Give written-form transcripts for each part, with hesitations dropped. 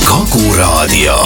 Kagu-Raadio.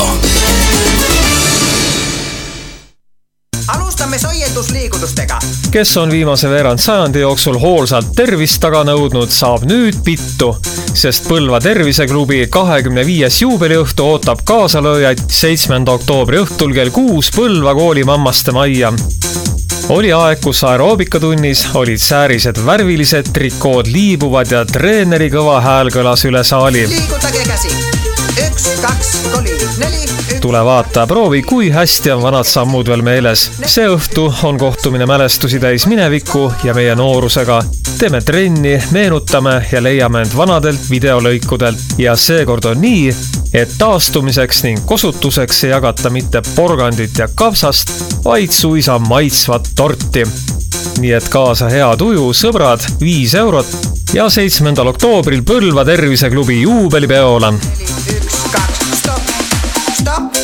Alustame soiendusliigutustega. Kes on viimase veerand sajandi jooksul hoolsalt tervist taga nõudnud, saab nüüd pittu, sest Põlva terviseklubi 25. juubeliõhtu ootab kaasalööjaid 7. oktoobri õhtul kell 6 Põlva kooli mammaste majja. Oli aeg, kus aeroobikatunnis olid säärised värvilised, trikood liibuvad ja treeneri kõva hääl kõlas üle saali. Liigutage käsi. 1, 2, 3, 4. Tule vaata, proovi, kui hästi on vanad sammud veel meeles. See õhtu on kohtumine mälestusi täis mineviku ja meie noorusega. Teeme trenni, meenutame ja leiame end vanadelt videolõikudelt. Ja seekord on nii, et taastumiseks ning kosutuseks ei jagata mitte porgandit ja kapsast, vaid suisa maitsvat torti. Nii et kaasa hea tuju, sõbrad, 5 eurot ja 7. oktoobril Põlva terviseklubi juubelipeola. 1, 2, stop. Stop.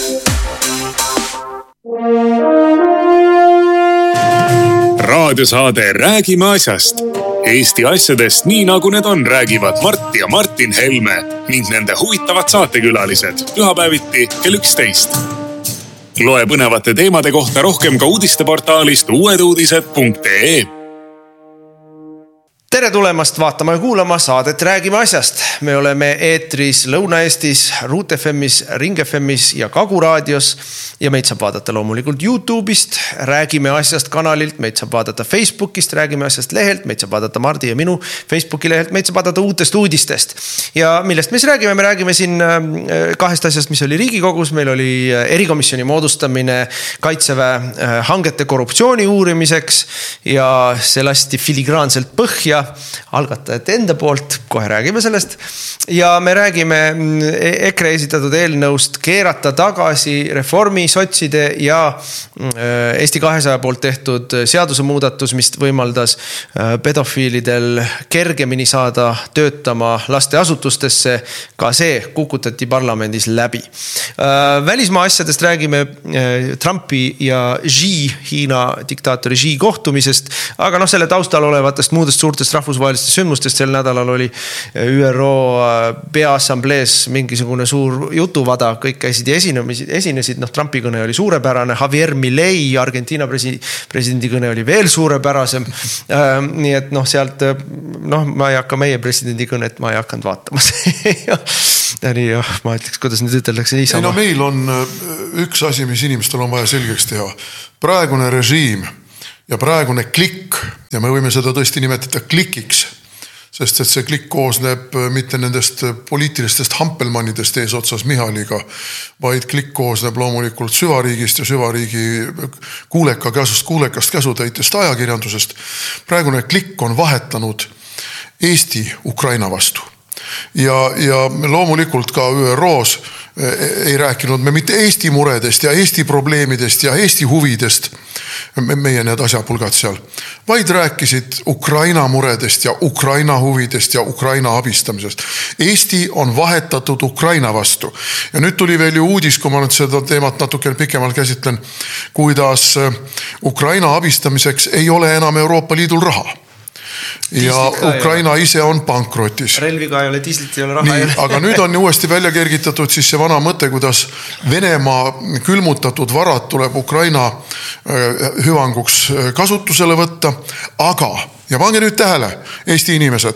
Raadiosaade Räägime asjast. Eesti asjadest nii nagu need on, räägivad Mart ja Martin Helme ning nende huvitavad saatekülalised pühapäeviti kell 11. Loe põnevate teemade kohta rohkem ka uudisteportaalist uueduudised.ee. Tere tulemast vaatama ja kuulama saadet Räägime asjast. Me oleme eetris Lõuna-Eestis, Ruut FM'is, Ring FM'is ja Kagu-Raadios ja meid saab vaadata loomulikult YouTube'ist, Räägime asjast kanalilt, meid saab vaadata Facebookist, Räägime asjast lehelt, meid saab vaadata Mardi ja minu Facebooki lehelt, meid saab vaadata uutest uudistest. Ja millest me siis räägime? Me räägime siin kahest asjast, mis oli Riigikogus. Meil oli erikomisjoni moodustamine Kaitseväe hangete korruptsiooni uurimiseks ja see lasti filigraanselt põhja algatajate enda poolt, kohe räägime sellest. Ja me räägime EKRE esitatud eelnõust keerata tagasi reformi, sotside ja Eesti 200 poolt tehtud seadusemuudatus, mis võimaldas pedofiilidel kergemini saada töötama lasteasutustesse. Ka see kukutati parlamendis läbi. Välismaa asjadest räägime Trumpi ja Xi, Hiina diktaatori Xi kohtumisest, aga selle taustal olevatest muudest suurtest rahvusvahelistest sündmustest. Sel nädalal oli ÜRO peaassamblees mingisugune suur jutuvada, kõik käisid ja esinesid. Trumpi kõne oli suurepärane, Javier Milei, Argentiina presidendi kõne oli veel suurepärasem. Nii et sealt, ma ei hakka meie presidendi kõnet, ma ei hakanud vaatama. Ja nii, ma ütleks, kuidas nüüd üteldakse niisama. Meil on üks asi, mis inimestel on vaja selgeks teha. Praegune režiim ja praegune klikk, ja me võime seda tõesti nimetada klikiks, sest et see klikk koosneb mitte nendest poliitilistest hampelmannidest eesotsas Michaliga, vaid klikk koosneb loomulikult süvariigist ja süvariigi kuulekast käsutäitest ajakirjandusest. Praegune klikk on vahetanud Eesti Ukraina vastu. Ja loomulikult ka ÜROs ei rääkinud me mitte Eesti muredest ja Eesti probleemidest ja Eesti huvidest, meie need asjapulgad seal, vaid rääkisid Ukraina muredest ja Ukraina huvidest ja Ukraina abistamisest. Eesti on vahetatud Ukraina vastu. Ja nüüd tuli veel ju uudis, kui ma nüüd seda teemat natuke pikemalt käsitlen, kuidas Ukraina abistamiseks ei ole enam Euroopa Liidul raha. Ja Ukraina ise on pankrotis. Relviga ei ole, diislit ei ole, raha ei ole. Aga nüüd on uuesti välja kergitatud siis see vana mõte, kuidas Venemaa külmutatud varad tuleb Ukraina hüvanguks kasutusele võtta. Aga, ja pange nüüd tähele, Eesti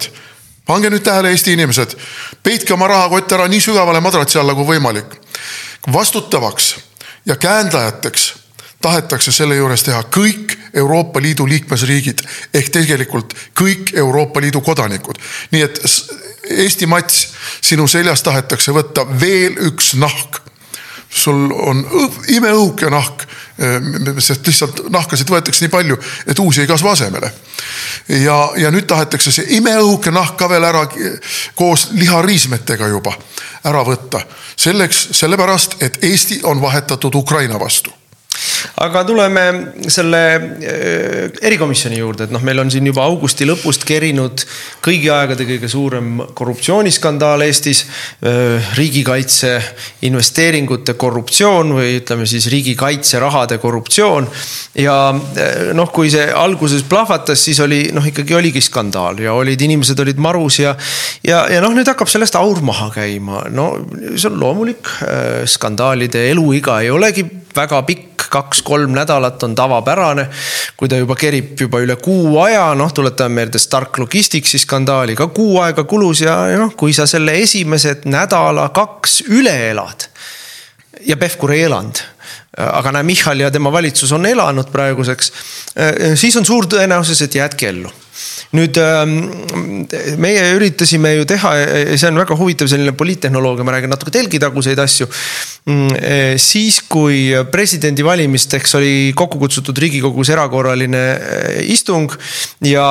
inimesed, peitke oma rahakott ära nii sügavale madratsi alla kui võimalik. Vastutavaks ja käändajateks tahetakse selle juures teha kõik Euroopa Liidu liikmesriigid ehk tegelikult kõik Euroopa Liidu kodanikud. Nii et Eesti Mats, sinu seljas tahetakse võtta veel üks nahk. Sul on imeõhuke nahk, sest lihtsalt nahkasid võetakse nii palju, et uusi ei kasva asemele. Ja nüüd tahetakse see imeõhuke nahk ka veel ära koos lihariismetega juba ära võtta. Sellepärast, et Eesti on vahetatud Ukraina vastu. Aga tuleme selle erikomisjoni juurde, et meil on siin juba augusti lõpust kerinud kõigi aegade kõige suurem korruptsiooniskandaal Eestis, riigikaitse investeeringute korruptsioon või ütleme siis riigikaitse rahade korruptsioon. Ja kui see alguses plahvatas, siis ikkagi oligi skandaal ja inimesed olid marus ja nüüd hakkab sellest aur maha käima. See on loomulik, skandaalide eluiga ei olegi väga pikk, 2-3 nädalat on tavapärane, kui ta juba kerib juba üle kuu aja, tuletame meelde Stark Logisticsi skandaali, ka kuu aega kulus ja kui sa selle esimesed nädala 2 üle elad ja Pevkur ei elanud, aga Michal ja tema valitsus on elanud praeguseks, siis on suur tõenäosus, et jäädki ellu. Nüüd meie üritasime ju teha, see on väga huvitav selline poliittehnoloogia, ma räägin natuke telgitaguseid asju, siis kui presidendi valimisteks oli kokku kutsutud Riigikogus erakorraline istung ja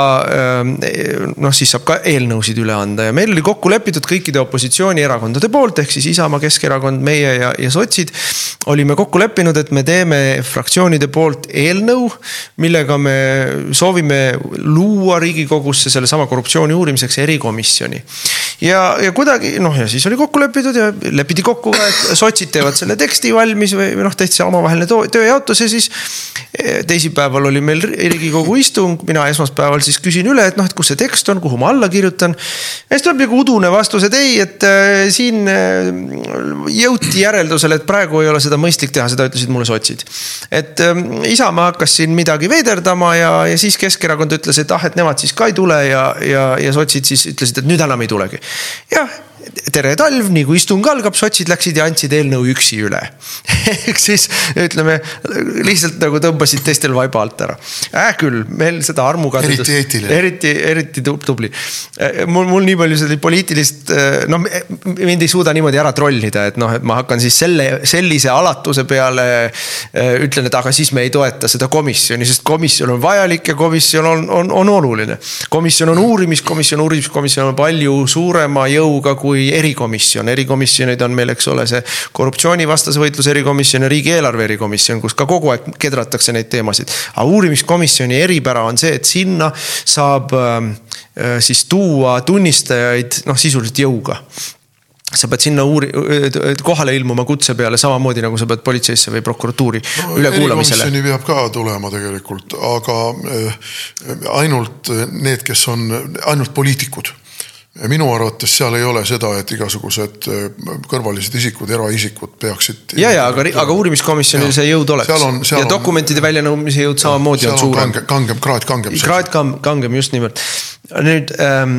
siis saab ka eelnõusid üle anda ja meil oli kokku lepitud kõikide opositsioonierakondade poolt, ehk siis Isamaa, Keskerakond, meie ja sotsid olime kokku leppinud, et me teeme fraktsioonide poolt eelnõu, millega me soovime luua Riigikogusse selle sama korruptsiooni uurimiseks erikomisjoni. Ja kuidagi, ja siis oli kokku lepitud ja lepiti kokku, et sotsid teevad selle teksti valmis või tehti see omavaheline tööjaotus ja siis teisipäeval oli meil Riigikogu istung, mina esmaspäeval siis küsin üle, et kus see tekst on, kuhu ma alla kirjutan. Ja siis tuleb udune vastus, et ei, et siin jõuti järeldusele, et praegu ei ole seda mõistlik teha, seda ütlesid mulle sotsid. Et Isamaa hakkas siin midagi veederdama ja siis Keskerakond ütles, et nemad siis ka ei tule ja sotsid siis ütlesid, et nüüd enam ei tulegi. Ja tere talv, nii kui istung algab, sotsid läksid ja andsid eelnõu üksi üle. Ehk siis, ütleme, lihtsalt nagu tõmbasid teistel vaiba alt ära. Küll, meil seda armukadedust. Eriti tubli. Mul nii palju seda poliitilist, mind ei suuda niimoodi ära trollida, et ma hakkan siis sellise alatuse peale ütlen, et aga siis me ei toeta seda komisjoni, sest komisjon on vajalik ja komisjon on oluline. Komisjon on uurimiskomisjon on palju suurema jõuga kui erikomisjon. Erikomisjonid on meil, eks ole, see korruptsioonivastase võitluse erikomisjon ja riigieelarve erikomisjon, kus ka kogu aeg kedratakse neid teemasid. Aga uurimiskomisjoni eripära on see, et sinna saab siis tuua tunnistajaid sisuliselt jõuga. Sa pead sinna kohale ilmuma kutse peale samamoodi, nagu sa pead politseisse või prokuratuuri üle kuulamisele. Erikomisjoni peab ka tulema tegelikult, aga ainult need, kes on ainult poliitikud. Minu arvates seal ei ole seda, et igasugused kõrvalised isikud, eraisikud peaksid... aga uurimiskomisjonil see jõud oleks. Ja dokumentide väljanõumise jõud samamoodi on suurem. Kraad kangem. Kraad kangem, just nimelt. Nüüd...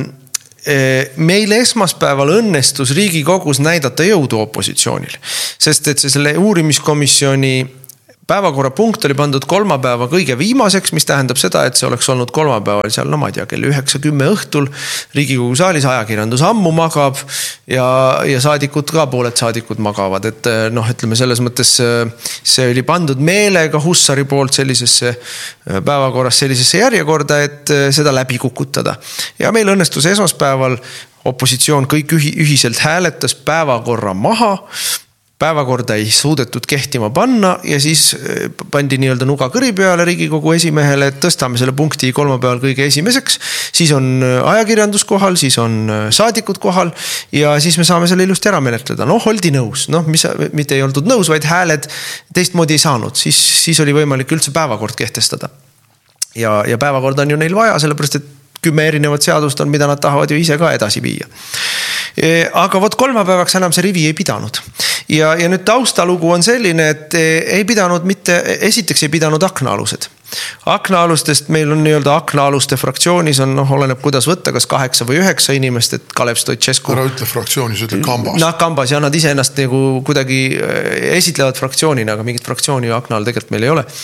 Meile esmaspäeval õnnestus Riigikogus näidata jõudu opositsioonil, sest et selle uurimiskomisjoni päevakorrapunkt oli pandud kolmapäeva kõige viimaseks, mis tähendab seda, et see oleks olnud kolmapäeval seal, ma ei tea, kell 9-10 õhtul Riigikogu saalis, ajakirjandus ammu magab ja pooled saadikud magavad, et ütleme selles mõttes see oli pandud meelega Hussari poolt sellisesse päevakorras, sellisesse järjekorda, et seda läbi kukutada. Ja meil õnnestus esmaspäeval opositsioon kõik ühiselt hääletas päevakorra maha, päevakorda ei suudetud kehtima panna ja siis pandi nii-öelda nuga kõri peale Riigikogu esimehele, et tõstame selle punkti kolmapäeval kõige esimeseks, siis on ajakirjandus kohal, siis on saadikud kohal ja siis me saame selle ilusti ära menetleda. Oldi nõus, mitte ei oldud nõus, vaid hääled teistmoodi ei saanud, siis oli võimalik üldse päevakord kehtestada. Ja päevakord on ju neil vaja, sellepärast et 10 erinevat seadust on, mida nad tahavad ju ise ka edasi viia. Aga kolmapäevaks enam see rivi ei pidanud. Ja nüüd taustalugu on selline, et esiteks ei pidanud aknaalused. Aknaalustest meil on nii-öelda aknaaluste fraktsioonis on, oleneb kuidas võtta, kas 8 või 9 inimest, et Kalev Stoicescu. Ära ütle fraktsioonis, ütle kambas. Kambas ja nad ise ennast nagu kuidagi esitlevad fraktsioonina, aga mingit fraktsiooni aknaal tegelikult meil ei ole.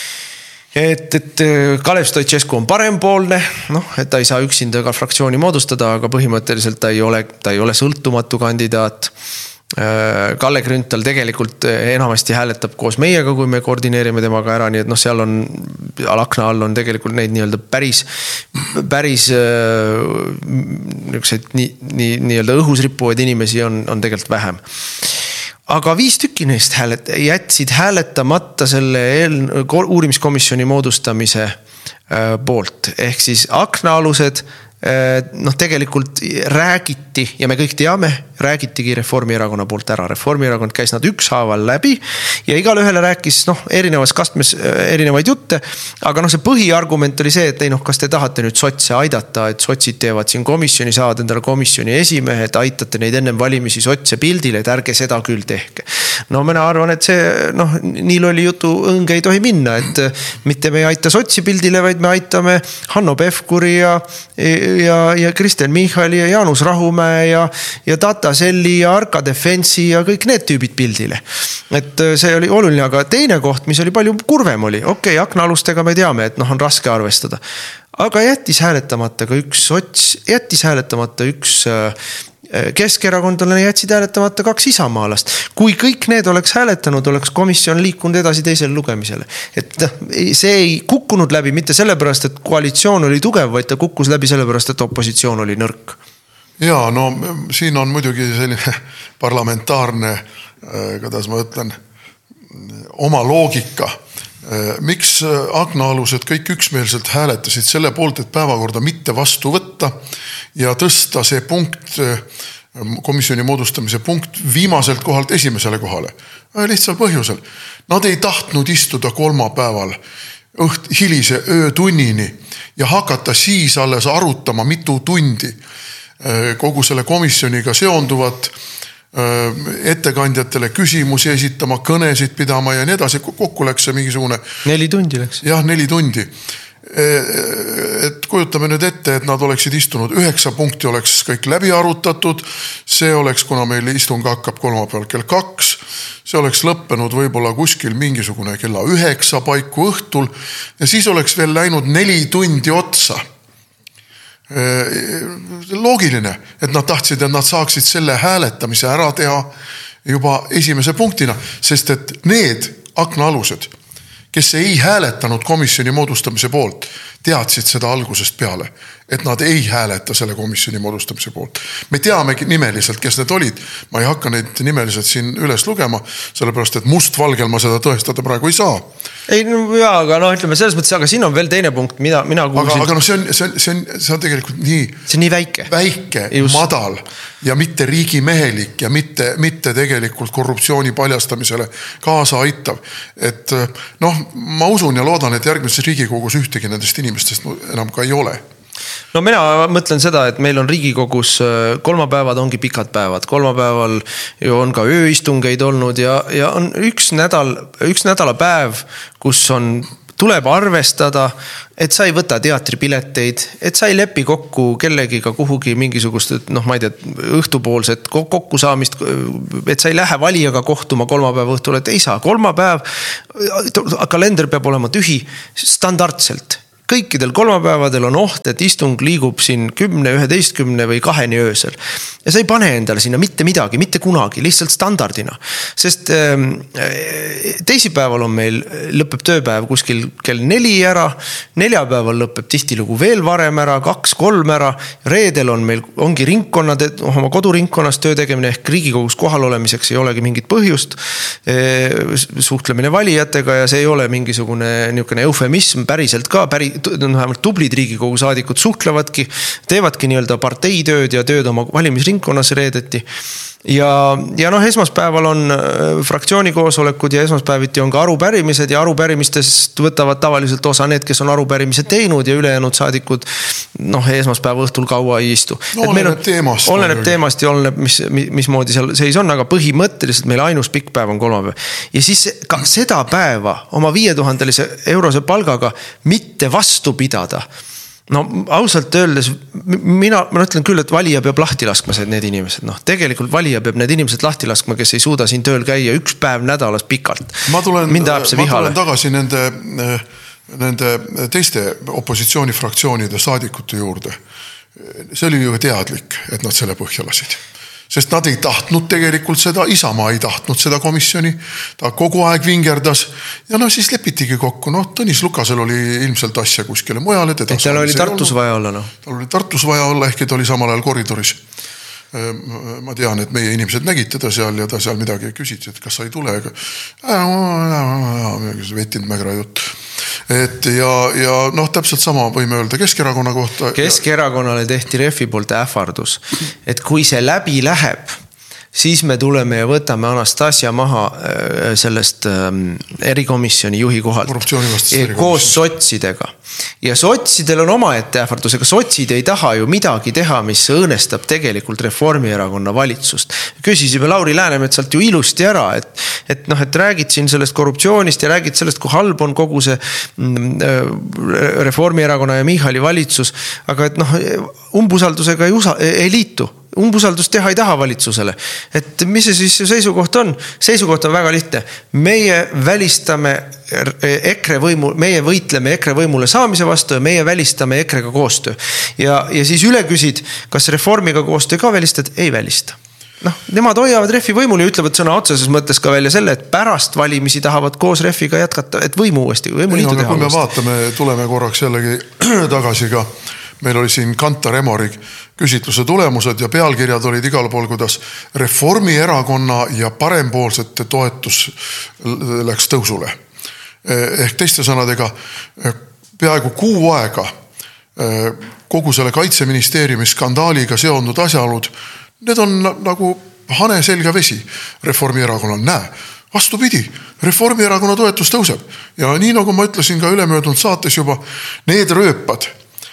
Et Kalev Stoicescu on parempoolne, et ta ei saa üksinda ka fraktsiooni moodustada, aga põhimõtteliselt ta ei ole sõltumatu kandidaat. Kalle Grünthal tegelikult enamasti hääletab koos meiega, kui me koordineerime temaga ära, nii et seal on akna all on tegelikult neid nii-öelda päris nii-öelda õhus rippuvaid inimesi on tegelikult vähem. aga 5 tükki neist jätsid hääletamata selle uurimiskomisjoni moodustamise poolt. Ehk siis aknaalused tegelikult räägiti ja me kõik teame, räägitigi Reformierakonna poolt ära. Reformierakond käis nad ükshaaval läbi ja igale ühele rääkis erinevas kastmes erinevaid jutte, aga see põhiargument oli see, et kas te tahate nüüd sotse aidata, et sotsid teevad siin komisjoni, saavad endale komisjoni esimehe, et aitate neid ennem valimisi sotse pildile, et ärge seda küll tehke. Mina arvan, et see nii lolli jutu õnge ei tohi minna, et mitte me ei aita sotsi pildile, vaid me aitame Hanno Pevkuri ja Kristen Michali ja Jaanus Rahumäe ja Data Selli ja Arka Defensi ja kõik need tüübid pildile. Et see oli oluline, aga teine koht, mis oli palju kurvem oli, aknaalustega me teame, et on raske arvestada. Aga jättis hääletamata ka üks sots, jättis hääletamata üks keskerakondlane, jätsid hääletamata 2 isamaalast. Kui kõik need oleks hääletanud, oleks komisjon liikunud edasi teisele lugemisele. Et see ei kukkunud läbi mitte sellepärast, et koalitsioon oli tugev, vaid ta kukkus läbi sellepärast, et opositsioon oli nõrk. Ja siin on muidugi selline parlamentaarne, kuidas ma ütlen, oma loogika. Miks aknaalused kõik üksmeelselt hääletasid selle poolt, et päevakorda mitte vastu võtta ja tõsta see punkt, komisjoni moodustamise punkt viimaselt kohalt esimesele kohale? Lihtsal põhjusel. Nad ei tahtnud istuda kolmapäeval hilise öötunnini ja hakata siis alles arutama mitu tundi kogu selle komisjoniga seonduvat, ettekandjatele küsimusi esitama, kõnesid pidama ja nii edasi. Kokku läks see mingisugune 4 tundi läks. Jah, 4 tundi. Et kujutame nüüd ette, et nad oleksid istunud 9 punkti, oleks kõik läbi arutatud. See oleks, kuna meil istung hakkab kolmapäeval kell 2, see oleks lõppenud võib-olla kuskil mingisugune kella 9 paiku õhtul ja siis oleks veel läinud 4 tundi otsa. Loogiline, et nad tahtsid, et nad saaksid selle hääletamise ära teha juba esimese punktina, sest et need aknaalused, kes ei hääletanud komisjoni moodustamise poolt, teadsid seda algusest peale, et nad ei hääleta selle komisjoni moodustamise poolt. Me teamegi nimeliselt, kes need olid. Ma ei hakka neid nimeliselt siin üles lugema, sellepärast, et mustvalgel ma seda tõestada praegu ei saa. Ei, aga ütleme selles mõttes, aga siin on veel teine punkt, mina kuulsin. Aga see on tegelikult nii... See on nii väike. Väike, just. Madal ja mitte riigimehelik ja mitte tegelikult korruptsiooni paljastamisele kaasa aitav. Et ma usun ja loodan, et järgmises Riigikogus ühtegi nendest inimestest enam ka ei ole. Mina mõtlen seda, et meil on Riigikogus kolmapäevad ongi pikad päevad. Kolmapäeval ju on ka ööistungeid olnud ja on üks nädalapäev, kus tuleb arvestada, et sa ei võta teatripileteid, et sa ei lepi kokku kellegiga kuhugi mingisugust, ma ei tea, õhtupoolset kokkusaamist, et sa ei lähe valijaga kohtuma kolmapäeva õhtul, et ei saa. Kolmapäev, kalender peab olema tühi standardselt. Kõikidel kolmapäevadel on oht, et istung liigub siin 10, 11 või 2 öösel. Ja sa ei pane endale sinna mitte midagi, mitte kunagi, lihtsalt standardina. Sest teisipäeval on meil lõpeb tööpäev kuskil kell 4 ära, neljapäeval lõpeb tihtilugu veel varem ära, 2-3 ära, reedel on meil ongi ringkonnad, oma koduringkonnas töö tegemine ehk Riigikogus kohal olemiseks ei olegi mingit põhjust, suhtlemine valijatega ja see ei ole mingisugune niisugune eufemism päriselt ka, vähemalt tublid Riigikogu saadikud suhtlevadki, teevadki nii-öelda parteitööd ja tööd oma valimisringkonnas reedeti. Ja esmaspäeval on fraktsiooni koosolekud ja esmaspäeviti on ka arupärimised ja arupärimistest võtavad tavaliselt osa need, kes on arupärimised teinud ja ülejäänud saadikud esmaspäeva õhtul kaua ei istu. Oleneb teemast. Oleneb teemast ja oleneb, mismoodi seal seis on, aga põhimõtteliselt meil ainus pikk päev on kolmapäev. Ja siis ka seda päeva oma 5000 eurose palgaga mitte vastu pidada. Ausalt öeldes, mina ütlen küll, et valija peab lahti laskma need inimesed. Tegelikult valija peab need inimesed lahti laskma, kes ei suuda siin tööl käia 1 päev nädalas pikalt. Ma tulen tagasi nende teiste opositsioonifraktsioonide saadikute juurde. See oli ju teadlik, et nad selle põhja lasid. Sest nad ei tahtnud tegelikult seda, Isamaa ei tahtnud seda komisjoni, ta kogu aeg vingerdas ja siis lepitigi kokku. Tõnis Lukasel oli ilmselt asja kuskile mujale. Tal oli Tartus vaja olla. Tal oli Tartus vaja olla, ehk et oli samal ajal koridoris. ma tean, et meie inimesed nägid teda seal ja ta seal midagi küsiti, et kas sa ei tule, vettinud mägra jutt. Ja noh, täpselt sama võime öelda Keskerakonna kohta. Keskerakonnale tehti Refi poolt ähvardus, et kui see läbi läheb, siis me tuleme ja võtame Anastasia maha sellest erikomisjoni juhi kohalt koos sotsidega. Ja sotsidel on oma ette ähvardus, ega sotsid ei taha ju midagi teha, mis õõnestab tegelikult Reformierakonna valitsust. Küsisime Lauri Läänemetsalt ju ilusti ära, et räägid siin sellest korruptsioonist ja räägid sellest, kui halb on kogu see Reformierakonna ja Michali valitsus, aga et umbusaldusega ei liitu. Umbusaldust teha ei taha valitsusele. Et mis see siis seisukoht on? Seisukoht on väga lihtne. Meie välistame meie võitleme EKRE võimule saamise vastu ja meie välistame EKRE-ga koostöö. Ja siis üle küsid, kas Reformiga koostöö ka välistad? Ei välista. Nemad hoiavad Refi võimul ja ütlevad sõna otseses mõttes ka välja selle, et pärast valimisi tahavad koos Refiga jätkata, et võimuliitu teha. Kui me vaatame, tuleme korraks jällegi tagasi ka. Meil oli siin Kantar Emori küsitluse tulemused ja pealkirjad olid igal pool, kuidas Reformierakonna ja parempoolsete toetus läks tõusule. Ehk teiste sõnadega, peaaegu kuu aega kogu selle Kaitseministeeriumi skandaaliga seondud asjaolud, need on nagu hane selga vesi Reformierakonnal. Vastupidi, Reformierakonna toetus tõuseb. Ja nii nagu ma ütlesin ka ülemöödunud saates juba, need rööpad,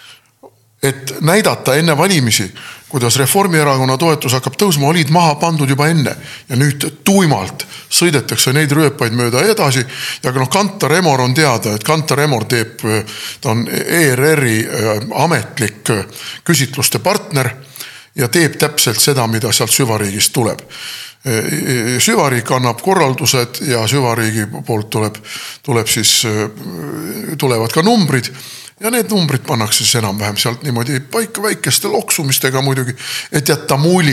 et näidata enne valimisi, kuidas Reformierakonna toetus hakkab tõusma, olid maha pandud juba enne. Ja nüüd tuimalt sõidetakse neid rööpaid mööda edasi. Ja Kantar Emor on teada, et Kantar Emor ta on ERR-i ametlik küsitluste partner ja teeb täpselt seda, mida sealt süvariigist tuleb. Süvariik annab korraldused ja süvariigi poolt tulevad ka numbrid. Ja need numbrid pannakse siis enam-vähem sealt niimoodi paika väikeste loksumistega muidugi, et jätta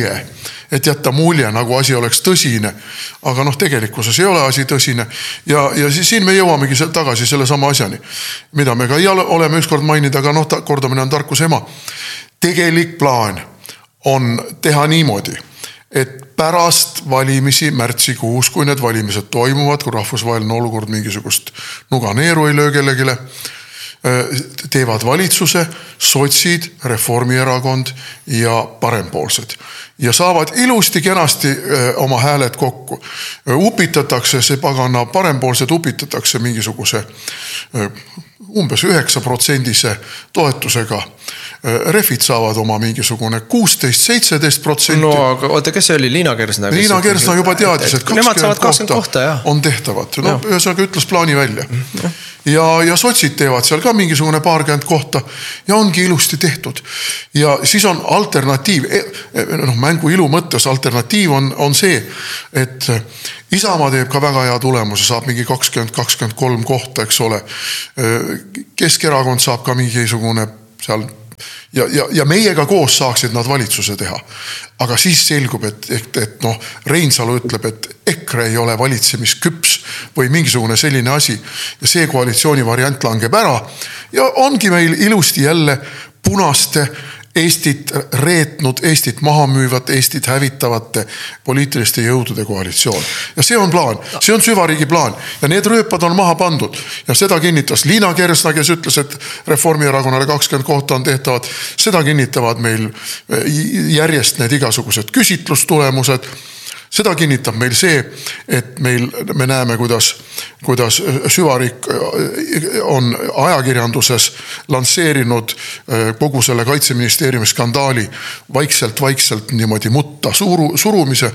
mulje, nagu asi oleks tõsine. Aga tegelikkuses ei ole asi tõsine. Ja siin me jõuamegi tagasi selle sama asjani, mida me ka oleme ükskord mainida, aga kordamine on tarkuse ema. Tegelik plaan on teha niimoodi, et pärast valimisi märtsikuus, kui need valimised toimuvad, kui rahvusvaheline olukord mingisugust nuganeeru ei löö kellegile, teevad valitsuse, sotsid, Reformierakond ja parempoolsed. Ja saavad ilusti kenasti oma hääled kokku. Upitatakse see pagana, parempoolsed upitatakse mingisuguse umbes 9% toetusega. Refid saavad oma mingisugune 16-17%. No, aga oota, kes see oli? Liina Kersna? Liina Kersna juba teadis, et 20 kohta on tehtavad. Ühesõnaga ütles plaani välja. Ja sotsid teevad seal ka mingisugune 20 kohta ja ongi ilusti tehtud. Ja siis on alternatiiv, mängu ilu mõttes alternatiiv on see, et Isamaa teeb ka väga hea tulemuse, saab mingi 20-23 kohta, eks ole. Keskerakond saab ka mingisugune seal ja meiega koos saaksid nad valitsuse teha. Aga siis selgub, et Reinsalu ütleb, et EKRE ei ole valitsemisküps või mingisugune selline asi ja see koalitsiooni variant langeb ära ja ongi meil ilusti jälle punaste Eestit reetnud, Eestit maha müüvat, Eestit hävitavate poliitiliste jõudude koalitsioon. Ja see on plaan, see on süvariigi plaan ja need rööpad on maha pandud ja seda kinnitas Liina Kersna, kes ütles, et Reformierakonnale 20 kohta on tehtavad, seda kinnitavad meil järjest need igasugused küsitlustulemused. Seda kinnitab meil see, et me näeme, kuidas süvariik on ajakirjanduses lansseerinud kogu selle Kaitseministeeriumi skandaali vaikselt niimoodi mutta surumise.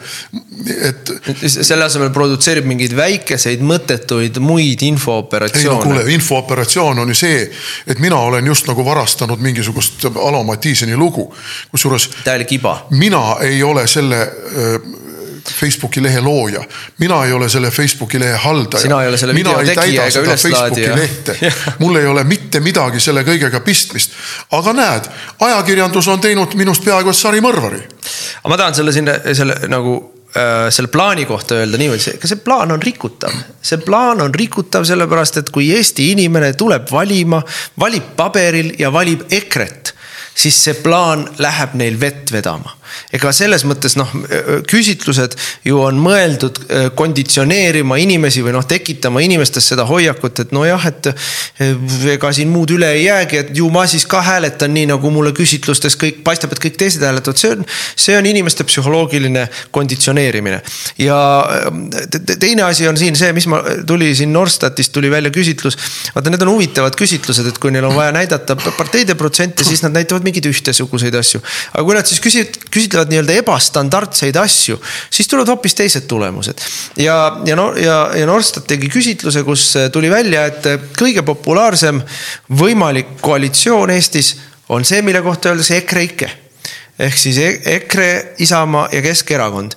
Selle asemel produtseerib mingeid väikeseid mõttetuid muid infooperatsioone. Kuule, infooperatsioon on ju see, et mina olen just nagu varastanud mingisugust Alo Matiiseni lugu. Kusjuures mina ei ole selle Facebooki lehe looja. Mina ei ole selle Facebooki lehe haldaja. Sina ei ole selle video tegija ega üleslaadija. Mul ei ole mitte midagi selle kõigega pistmist. Aga näed, ajakirjandus on teinud minust peaaegu sari mõrvari. Aga ma tahan selle plaani kohta öelda niimoodi, see plaan on rikutav. See plaan on rikutav sellepärast, et kui Eesti inimene tuleb valima, valib paberil ja valib EKRE-t, siis see plaan läheb neil vett vedama. Ega selles mõttes küsitlused ju on mõeldud konditsioneerima inimesi või tekitama inimestes seda hoiakut, et et ega siin muud üle ei jäägi, et ju ma siis ka hääletan nii, nagu mulle küsitlustes kõik paistab, et kõik teised hääletavad. See on inimeste psühholoogiline konditsioneerimine. Ja teine asi on siin see, mis tuli siin Norstatist tuli välja küsitlus. Vaata, need on huvitavad küsitlused, et kui neil on vaja näidata parteide protsente, siis nad näitavad mingid ühtesuguseid asju. Aga kui nad siis küsitlevad nii-öelda ebastandardseid asju, siis tulevad hoopis teised tulemused. Ja Norstat tegi küsitluse, kus tuli välja, et kõige populaarsem võimalik koalitsioon Eestis on see, mille kohta öeldakse EKRE-ike. Ehk siis EKRE, Isamaa ja Keskerakond.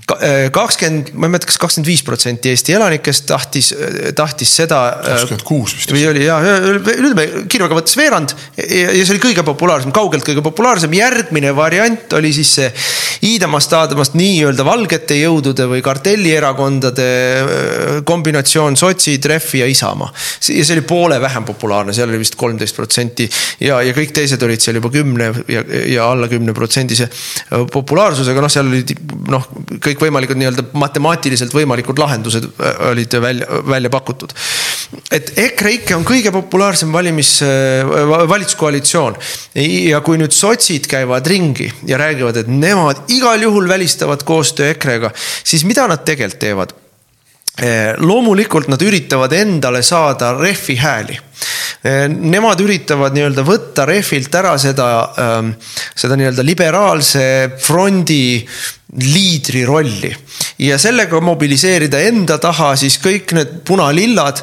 25% Eesti elanikest tahtis seda 26 vist. Või oli, kirvaga võttes veerand ja see oli kõige populaarsem, kaugelt kõige populaarsem. Järgmine variant oli siis see Iidamast nii-öelda valgete jõudude või kartellierakondade kombinatsioon sotsid, Refi ja Isamaa. Ja see oli poole vähem populaarne, seal oli vist 13% ja kõik teised olid seal juba 10 ja alla 10% populaarsusega, seal olid kõik võimalikud nii-öelda matemaatiliselt võimalikud lahendused olid välja pakutud. Et EKRE-ike on kõige populaarsem valitsuskoalitsioon ja kui nüüd sotsid käivad ringi ja räägivad, et nemad igal juhul välistavad koostöö EKRE-ga, siis mida nad tegelikult teevad? Loomulikult nad üritavad endale saada Refi hääli. Nemad üritavad nii-öelda võtta Refilt ära seda nii-öelda liberaalse frondi liidri rolli ja sellega mobiliseerida enda taha siis kõik need punalillad,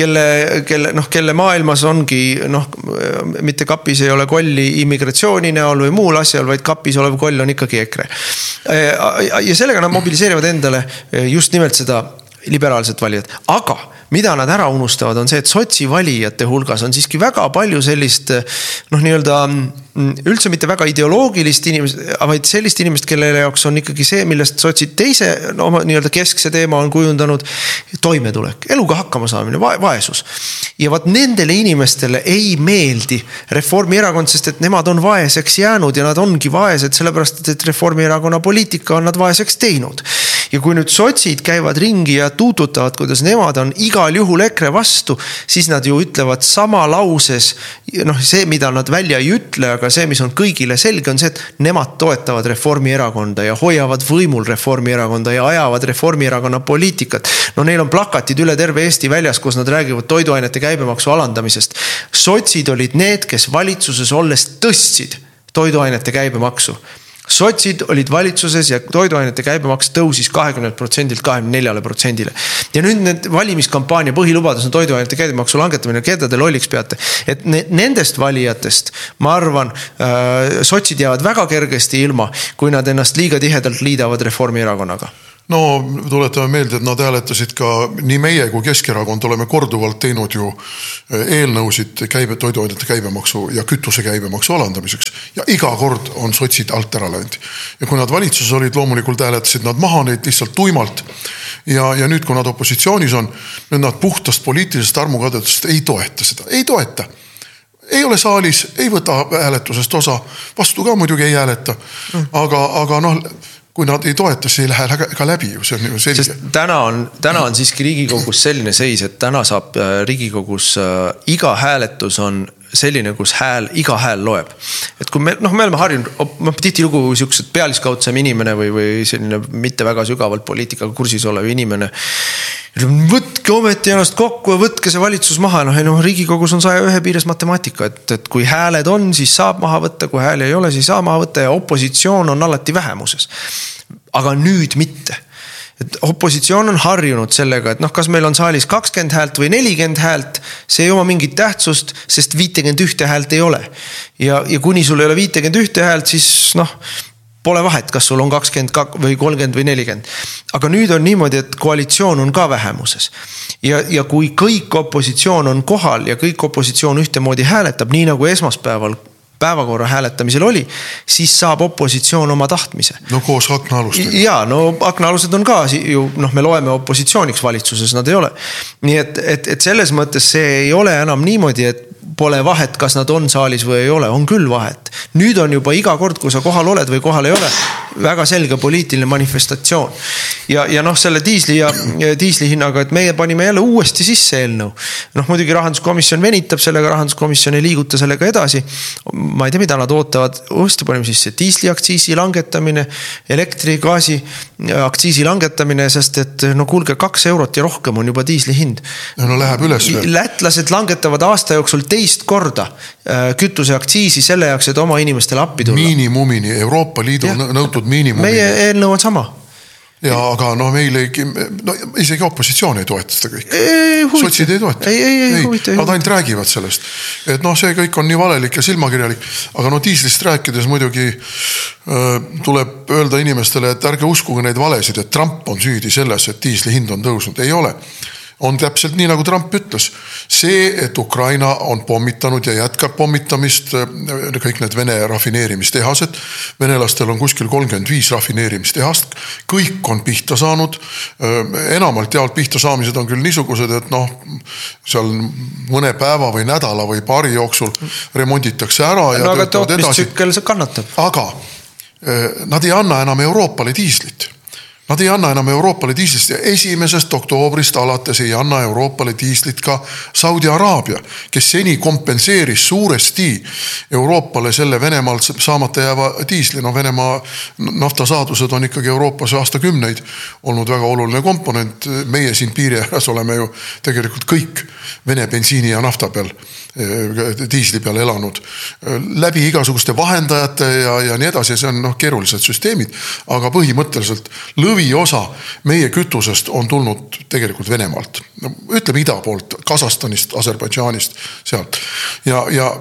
kelle maailmas ongi, mitte kapis ei ole kolli immigratsiooni näol või muul asjal, vaid kapis olev koll on ikkagi EKRE. Ja sellega nad mobiliseerivad endale just nimelt seda liberaalset valijat. Aga mida nad ära unustavad on see, et sotsi valijate hulgas on siiski väga palju sellist nii-öelda üldse mitte väga ideoloogilist inimest, vaid sellist inimest, kellele jaoks on ikkagi see, millest sotsid teise nii-öelda keskse teema on kujundanud toimetulek, eluga hakkama saamine, vaesus. Ja vaat nendele inimestele ei meeldi Reformierakond, sest et nemad on vaeseks jäänud ja nad ongi vaesed, sellepärast et Reformierakonna poliitika on nad vaeseks teinud. Ja kui nüüd sotsid käivad ringi ja tuututavad, kuidas nemad on igal juhul EKRE vastu, siis nad ju ütlevad sama lauses, see, mida nad välja ei ütle, aga see, mis on kõigile selge, on see, et nemad toetavad Reformierakonda ja hoiavad võimul Reformierakonda ja ajavad Reformierakonna poliitikat. Neil on plakatid üle terve Eesti väljas, kus nad räägivad toiduainete käibemaksu alandamisest. Sotsid olid need, kes valitsuses olles tõstsid toiduainete käibemaksu. Sotsid olid valitsuses ja toiduainete käibemaks tõusis 20%-lt 24%-le. Ja nüüd need valimiskampaania põhilubadus on toiduainete käibemaksu langetamine, keda te lolliks peate. Et nendest valijatest, ma arvan, sotsid jäävad väga kergesti ilma, kui nad ennast liiga tihedalt liidavad Reformierakonnaga. Tuletame meelde, et nad hääletasid ka nii meie kui Keskerakond oleme korduvalt teinud ju eelnõusid toiduainete käibemaksu ja kütuse käibemaksu alandamiseks ja iga kord on sotsid alt ära läinud. Ja kui nad valitsuses olid, loomulikult hääletasid nad maha neid lihtsalt tuimalt ja nüüd, kui nad opositsioonis on, nüüd nad puhtast poliitilisest armukadedust ei toeta seda, ei toeta. Ei ole saalis, ei võta hääletusest osa, vastu ka muidugi ei hääleta, aga kui nad ei toeta, see ei lähe ka läbi ju, see on ju selge. Sest täna on siiski Riigikogus selline seis, et täna saab Riigikogus iga hääletus on selline, kus iga hääl loeb. Et kui me oleme harjunud, tihti lugu siuksed pealiskaudsem inimene või selline mitte väga sügavalt poliitikaga kursis olev inimene, võtke ometi ennast kokku ja võtke see valitsus maha. Riigikogus on 101 piires matemaatika, et kui hääled on, siis saab maha võtta, kui hääli ei ole, siis saab maha võtta ja opositsioon on alati vähemuses. Aga nüüd mitte. Et opositsioon on harjunud sellega, et kas meil on saalis 20 häält või 40 häält, see ei oma mingit tähtsust, sest 51 häält ei ole. Ja kuni sul ei ole 51 häält, siis pole vahet, kas sul on 20 või 30 või 40. Aga nüüd on niimoodi, et koalitsioon on ka vähemuses. Ja kui kõik opositsioon on kohal ja kõik opositsioon ühtemoodi hääletab, nii nagu esmaspäeval päevakorra hääletamisel oli, siis saab opositsioon oma tahtmise. Koos aknaalustega. Jaa, aknaalused on ka ju, me loeme opositsiooniks valitsuses, nad ei ole. Nii et selles mõttes see ei ole enam niimoodi, et pole vahet, kas nad on saalis või ei ole, on küll vahet. Nüüd on juba iga kord, kui sa kohal oled või kohal ei ole, väga selge poliitiline manifestatsioon. Ja noh, selle diisli hinnaga, et meie panime jälle uuesti sisse eelnõu. Noh, muidugi rahanduskomisjon venitab sellega, rahanduskomisjon ei liiguta sellega edasi. Ma ei tea, mida nad ootavad. Uuesti panime sisse diisli aktsiisi langetamine, elektri, gaasi aktsiisi langetamine, sest et no kuulge, 2 eurot ja rohkem on juba diisli hind. No läheb üles veel. Lätlased langetavad aasta jooksul 2 korda kütuse aktsiisi selle jaoks, et oma inimestele appi tulla. Miinimumini, Euroopa Liidu nõutud miinimumini. Meie eelnõu on sama. Ja aga no meile isegi opositsioon ei toeta seda kõik. Sotsid ei toeta. Nad ainult räägivad sellest. Et noh, see kõik on nii valelik ja silmakirjalik. Aga no diislist rääkides muidugi tuleb öelda inimestele, et ärge uskuge neid valesid, et Trump on süüdi selles, et diisli hind on tõusnud. Ei ole. On täpselt nii, nagu Trump ütles. See, et Ukraina on pommitanud ja jätkab pommitamist, kõik need Vene rafineerimistehased, venelastel on kuskil 35 rafineerimistehast, kõik on pihta saanud, enamalt jaolt pihta saamised on küll niisugused, et noh, seal mõne päeva või nädala või paari jooksul remonditakse ära ja aga tootmistsükkel see kannatab. Aga nad ei anna enam Euroopale diislit. Nad ei anna enam Euroopale diislist ja 1. oktoobrist alates ei anna Euroopale diislit ka Saudi Araabia, kes seni kompenseeris suuresti Euroopale selle Venemaalt saamata jääva diisli. No Venemaa naftasaadused on ikkagi Euroopas aastakümneid olnud väga oluline komponent. Meie siin piiri ääres oleme ju tegelikult kõik Vene bensiini ja nafta peal, diisli peal elanud. Läbi igasuguste vahendajate ja nii edasi, see on keerulised süsteemid, aga põhimõtteliselt lõviosa meie kütusest on tulnud tegelikult Venemaalt. Ütleme ida poolt, Kasahstanist, Aserbaidžaanist, sealt. Ja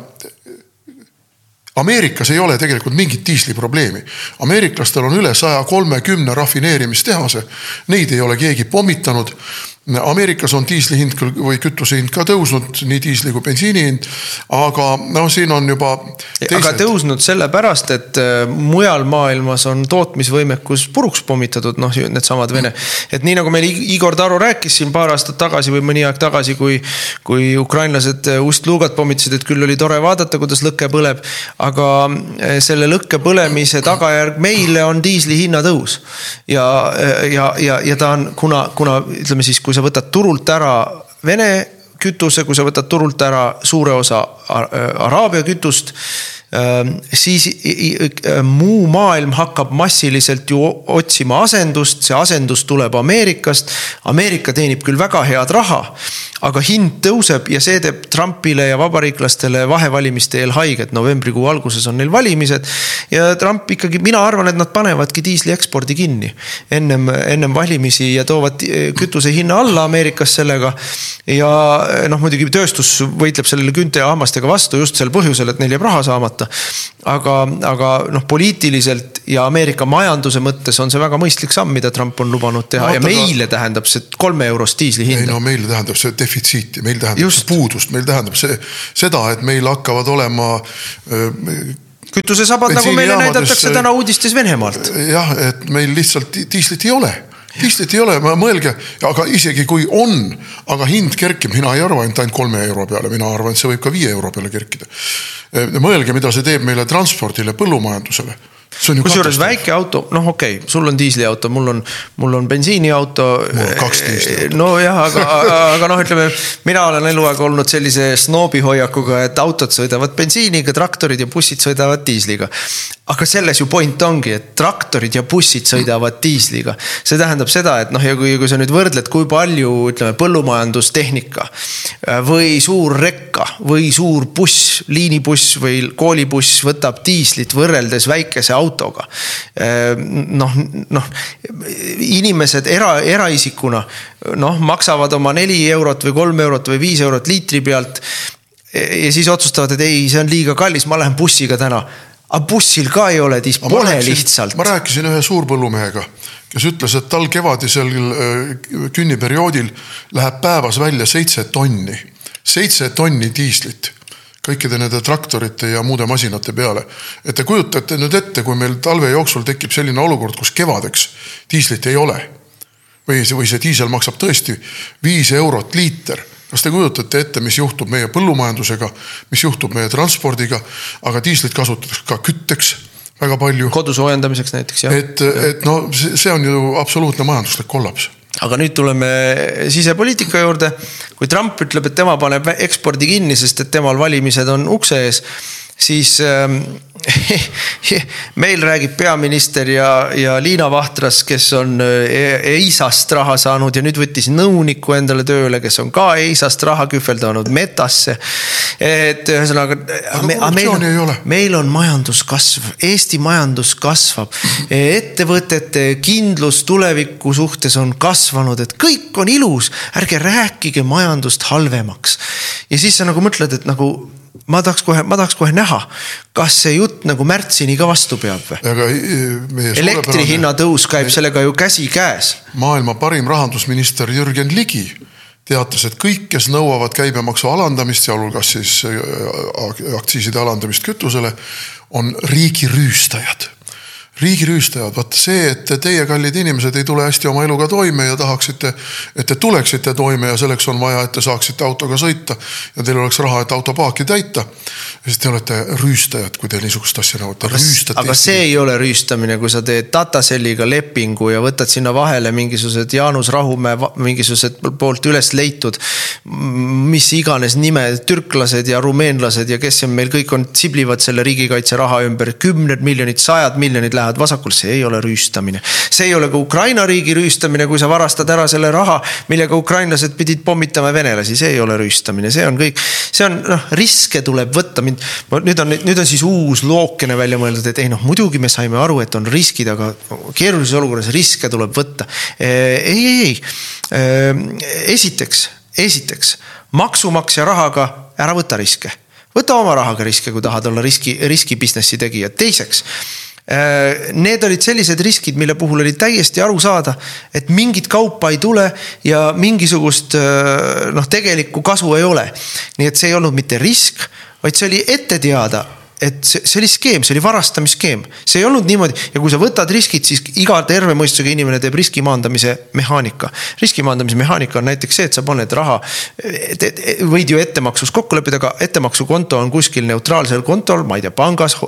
Ameerikas ei ole tegelikult mingit diisli probleemi. Ameeriklastel on üle 130 rafineerimistehase, neid ei ole keegi pommitanud. Ameerikas on diisli hind või kütuse hind ka tõusnud, nii diisli kui bensiini hind, aga no siin on juba teised. Aga tõusnud sellepärast, et mujal maailmas on tootmisvõimekus puruks pommitatud, noh, need samad Vene. Et nii nagu meil Igor Taro rääkis siin paar aastat tagasi või mõni aeg tagasi, kui ukrainlased Ust-Luugat pommitasid, et küll oli tore vaadata, kuidas lõkke põleb, aga selle lõkke põlemise tagajärg meile on diisli hinna tõus. Ja ta on, kuna ütleme siis, kui sa võtad turult ära Vene kütuse, kui sa võtad turult ära suure osa Araabia kütust, siis muu maailm hakkab massiliselt ju otsima asendust, see asendus tuleb Ameerikast, Ameerika teenib küll väga head raha, aga hind tõuseb ja see teeb Trumpile ja vabariiklastele vahevalimiste eel haiget. Novembrikuu alguses on neil valimised ja Trump ikkagi, mina arvan, et nad panevadki diisli ekspordi kinni ennem valimisi ja toovad kütuse hinna alla Ameerikas sellega ja noh, muidugi tööstus võitleb sellele künte ja hammastega vastu just sel põhjusel, et neil jääb raha saamata. Aga noh, poliitiliselt ja Ameerika majanduse mõttes on see väga mõistlik samm, mida Trump on lubanud teha ja meile tähendab see 3 eurost diisli hinda. Ei, no meile tähendab see defitsiiti, meil tähendab see puudust, meil tähendab seda, et meil hakkavad olema kütusesabad, nagu meile näidatakse täna uudistes Venemaalt. Jah, et meil lihtsalt diislit ei ole. Diislit ei ole, mõelge, aga isegi kui on, aga hind kerkib, mina ei arva ainult 3 euro peale, mina arvan, et see võib ka 5 euro peale kerkida. Mõelge, mida see teeb meile transpordile, põllumajandusele. Kusjuures väike auto, noh okei, sul on diisliauto, mul on bensiiniauto. Mul on 2 diisliauto. No jah, aga noh, ütleme, mina olen eluaeg olnud sellise snoobi hoiakuga, et autod sõidavad bensiiniga, traktorid ja bussid sõidavad diisliga. Aga selles ju point ongi, et traktorid ja bussid sõidavad diisliga. See tähendab seda, et noh, ja kui sa nüüd võrdled, kui palju, ütleme, põllumajandustehnika või suur rekka või suur buss, liinibuss või koolibuss võtab diislit võrreldes väikese autoga. Noh, inimesed eraisikuna maksavad oma 4 eurot või 3 eurot või 5 eurot liitri pealt ja siis otsustavad, et ei, see on liiga kallis, ma lähen bussiga täna. Aga bussil ka ei ole, pole lihtsalt. Ma rääkisin ühe suurpõllumehega, kes ütles, et tal kevadisel künniperioodil läheb päevas välja 7 tonni. 7 tonni diislit kõikide nende traktorite ja muude masinate peale. Et te kujutate nüüd ette, kui meil talve jooksul tekib selline olukord, kus kevadeks diislit ei ole. Või see diisel maksab tõesti 5 eurot liiter. Kas te kujutate ette, mis juhtub meie põllumajandusega, mis juhtub meie transpordiga, aga diislit kasutatakse ka kütteks väga palju. Kodu soojendamiseks näiteks, jah. Et no see on ju absoluutne majanduslik kollaps. Aga nüüd tuleme sisepoliitika juurde. Kui Trump ütleb, et tema paneb ekspordi kinni, sest et temal valimised on ukse ees, siis meil räägib peaminister ja Liina Vahtras, kes on EISast raha saanud ja nüüd võttis nõuniku endale tööle, kes on ka EISast raha kühveldanud Metasse. Et ühesõnaga, meil on majanduskasv, Eesti majandus kasvab, ettevõtete kindlus tuleviku suhtes on kasvanud, et kõik on ilus, ärge rääkige majandust halvemaks. Ja siis sa nagu mõtled, et nagu ma tahaks kohe näha, kas see jutt nagu märtsini ka vastu peab või? Elektri hinna tõus käib sellega ju käsi käes. Maailma parim rahandusminister Jürgen Ligi teatas, et kõik, kes nõuavad käibemaksu alandamist, sealhulgas siis aktsiiside alandamist kütusele, on riigirüüstajad. Riigirüüstajad, vaat see, et teie kallid inimesed ei tule hästi oma eluga toime ja tahaksite, et te tuleksite toime ja selleks on vaja, et te saaksite autoga sõita ja teil oleks raha, et autopaaki täita. Siis te olete rüüstajad, kui te niisugust asja nõuate. Aga see ei ole rüüstamine, kui sa teed Datacelliga lepingu ja võtad sinna vahele mingisugused Jaanus Rahumäe, mingisugused poolt üles leitud, mis iganes nime, türklased ja rumeenlased ja kes meil kõik on, siblivad selle riigikaitse raha ümber, 10 miljonid, 100 miljonid lähevad vasakul, see ei ole rüüstamine. See ei ole ka Ukraina riigi rüüstamine, kui sa varastad ära selle raha, millega ukrainlased pidid pommitama venelasi, see ei ole rüüstamine, see on kõik, see on, riske tuleb võtta. Nüüd on siis uus lookene välja mõeldud, et ei, muidugi me saime aru, et on riskid, aga keerulises olukorras riske tuleb võtta. Ei. Esiteks, maksumaksja rahaga ära võta riske. Võta oma rahaga riske, kui tahad olla riski businessi tegija. Teiseks, need olid sellised riskid, mille puhul oli täiesti aru saada, et mingit kaupa ei tule ja mingisugust tegelikku kasu ei ole. Nii et see ei olnud mitte risk, vaid see oli ette teada, et see oli skeem, see oli varastamisskeem. See ei olnud niimoodi, ja kui sa võtad riskid, siis iga terve mõistusega inimene teeb riskimaandamise mehaanika. Riskimaandamise mehaanika on näiteks see, et sa paned raha, võid ju ettemaksus kokku leppida, aga ettemaksukonto on kuskil neutraalsel kontol, ma ei tea, pangas,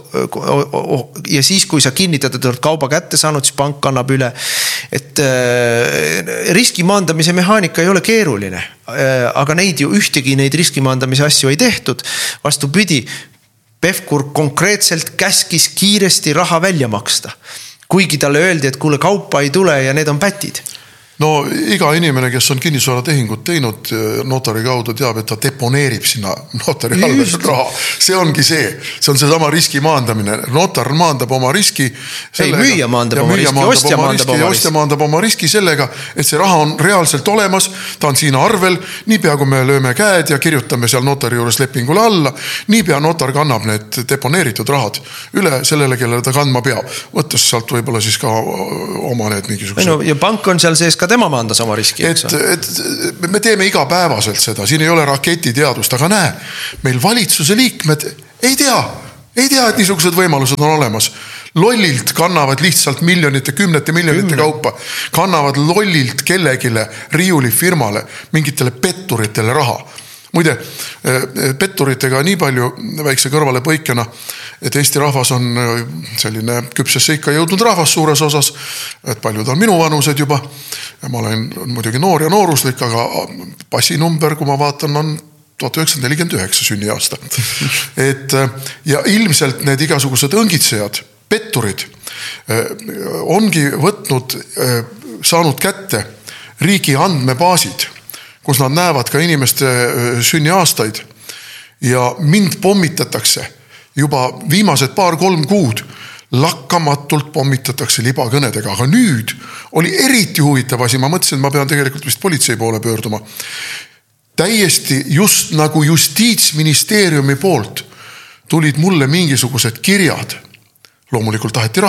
ja siis, kui sa kinnitad, et oled kauba kätte saanud, siis pank annab üle. Et riskimaandamise mehaanika ei ole keeruline, aga ühtegi neid riskimaandamise asju ei tehtud. Vastupidi, Pevkur konkreetselt käskis kiiresti raha välja maksta. Kuigi talle öeldi, et kuule kaupa ei tule ja need on pätid. No iga inimene, kes on kinnisvaratehingut teinud notari kaudu, teab, et ta deponeerib sinna notari halvest raha. See ongi see on seesama riski maandamine. Notar maandab oma riski sellega, müüja maandab oma riski, ostja maandab oma riski sellega, et see raha on reaalselt olemas, ta on siin arvel, niipea kui me lööme käed ja kirjutame seal notari juures lepingule alla, niipea notar kannab need deponeeritud rahad üle sellele, kellele ta kandma peab. Võttes sealt võib-olla siis ka oma need mingisugused. Ja pank on seal sees ka tema maandas oma riski. Et me teeme igapäevaselt seda, siin ei ole raketiteadust, aga näe, meil valitsuse liikmed ei tea, et niisugused võimalused on olemas. Lollilt kannavad lihtsalt miljonite, kümnete miljonite kaupa, kannavad lollilt kellegile riiulifirmale, mingitele petturitele raha. Muide, petturitega nii palju väikse kõrvale põikena, et Eesti rahvas on selline küpsesse ikka jõudnud rahvas suures osas, et paljud on minu vanused juba. Ja ma olen muidugi noor ja nooruslik, aga passinumber, kui ma vaatan, on 1949 sünniaasta. Ja ilmselt need igasugused õngitsejad, petturid, ongi saanud kätte riigi andmebaasid, kus nad näevad ka inimeste sünniaastaid ja mind pommitatakse juba viimased 2-3 kuud lakkamatult pommitatakse libakõnedega, aga nüüd oli eriti huvitav asi, ma mõtlesin, et ma pean tegelikult vist politsei poole pöörduma. Täiesti just nagu Justiitsministeeriumi poolt tulid mulle mingisugused kirjad. Loomulikult taheti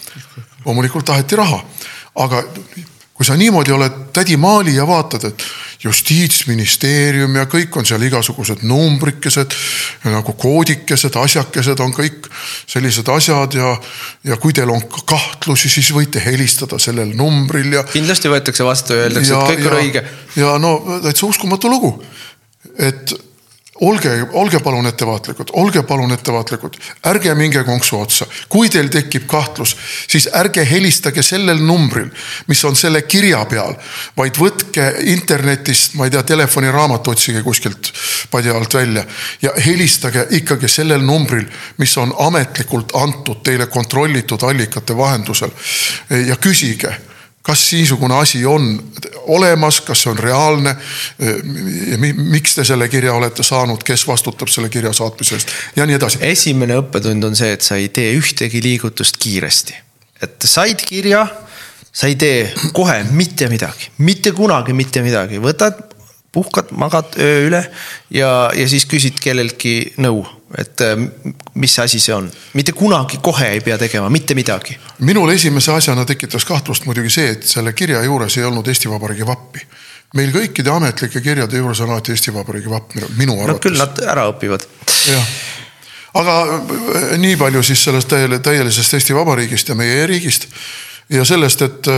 raha, aga kui sa niimoodi oled tädi Maali ja vaatad, et Justiitsministeerium ja kõik on seal igasugused numbrikesed, nagu koodikesed, asjakesed on kõik sellised asjad ja kui teil on kahtlusi, siis võite helistada sellel numbril. Kindlasti võetakse vastu ja öeldakse, et kõik on õige. Ja no, täitsa uskumatu lugu. et olge palun ettevaatlikud, ärge minge konksu otsa. Kui teil tekib kahtlus, siis ärge helistage sellel numbril, mis on selle kirja peal, vaid võtke internetist, ma ei tea, telefoniraamat otsige kuskilt padja alt välja ja helistage ikkagi sellel numbril, mis on ametlikult antud teile kontrollitud allikate vahendusel ja küsige, kas niisugune asi on olemas, kas see on reaalne ja miks te selle kirja olete saanud, kes vastutab selle kirja saatmisest ja nii edasi. Esimene õppetund on see, et sa ei tee ühtegi liigutust kiiresti. Et said kirja, sa ei tee kohe mitte midagi, mitte kunagi mitte midagi. Võtad, puhkad, magad öö üle ja siis küsid kellelgi nõu. Et mis asi see on. Mitte kunagi kohe ei pea tegema, mitte midagi. Minul esimese asjana tekitas kahtlust muidugi see, et selle kirja juures ei olnud Eesti Vabariigi vappi. Meil kõikide ametlike kirjade juures on alati Eesti Vabariigi vapp, minu arvates. No küll nad ära õpivad. Jah. Aga nii palju siis sellest täielisest Eesti Vabariigist ja meie riigist ja sellest, et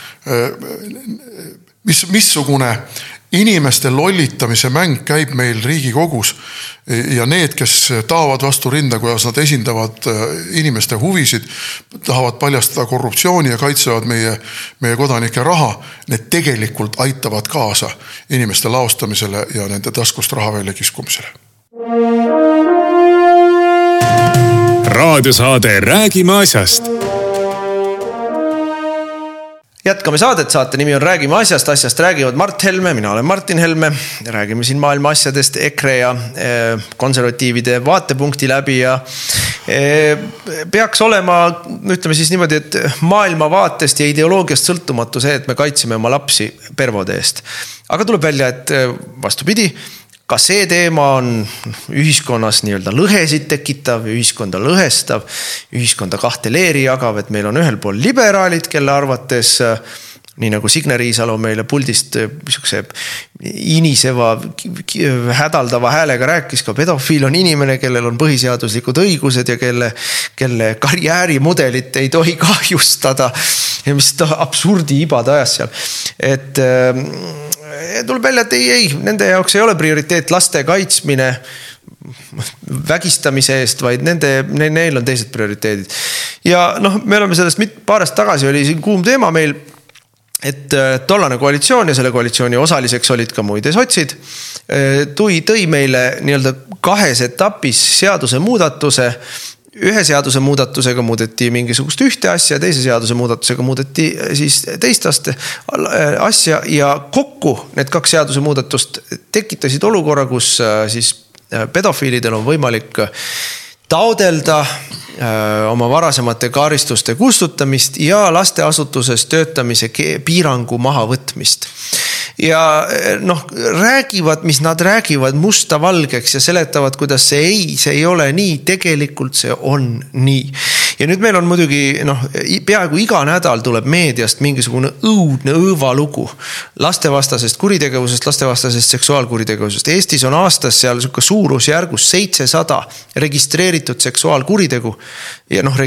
missugune inimeste lollitamise mäng käib meil Riigikogus ja need, kes taavad vastu rinda, kuidas nad esindavad inimeste huvisid, tahavad paljastada korruptsiooni ja kaitsevad meie kodanike raha, need tegelikult aitavad kaasa inimeste laostamisele ja nende taskust raha välja kiskumisele. Raadiosaade Räägime asjast. Jätkame saadet, saate nimi on Räägime asjast räägivad Mart Helme, mina olen Martin Helme, räägime siin maailma asjadest EKRE ja konservatiivide vaatepunkti läbi ja peaks olema, ütleme siis niimoodi, et maailma vaatest ja ideoloogiast sõltumatu see, et me kaitseme oma lapsi pervode eest. Aga tuleb välja, et vastupidi, ka see teema on ühiskonnas nii-öelda lõhesid tekitav, ühiskonda lõhestav, ühiskonda kahte leeri jagav, et meil on ühel pool liberaalid, kelle arvates, nii nagu Signe Riisalo meile puldist iniseva, hädaldava häälega rääkis, ka pedofiil on inimene, kellel on põhiseaduslikud õigused ja kelle karjäärimudelit ei tohi kahjustada ja mis absurdi ibad ajas seal. Et tuleb välja, et ei, nende jaoks ei ole prioriteet laste kaitsmine vägistamise eest, vaid neil on teised prioriteedid. Ja me oleme sellest paarest tagasi oli siin kuum teema meil, et tollane koalitsioon ja selle koalitsiooni osaliseks olid ka muide sotsid, tõi meile nii-öelda kahes etapis seaduse muudatuse. Ühe seaduse muudatusega muudeti mingisugust ühte asja, teise seaduse muudatusega muudeti siis teist asja ja kokku need kaks seaduse muudatust tekitasid olukorra, kus siis pedofiilidel on võimalik taodelda oma varasemate karistuste kustutamist ja lasteasutuses töötamise piirangu maha võtmist. Ja räägivad, mis nad räägivad musta valgeks ja seletavad, kuidas see ei ole nii, tegelikult see on nii. Ja nüüd meil on muidugi, peaaegu iga nädal tuleb meediast mingisugune õudne õõvalugu lastevastasest kuritegevusest, lastevastasest seksuaalkuritegevusest. Eestis on aastas seal suurusjärgus 700 registreeritud seksuaalkuritegu ja